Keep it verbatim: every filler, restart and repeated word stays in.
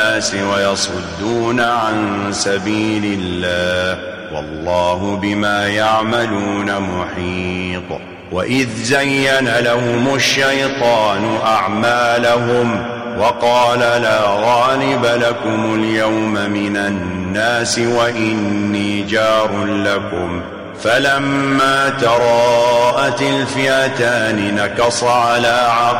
الناس ويصدون عن سبيل الله والله بما يعملون محيط. وإذ زين لهم الشيطان أعمالهم وقال لا غالب لكم اليوم من الناس وإني جار لكم فلما تراءت الفئتان نكص على عقبه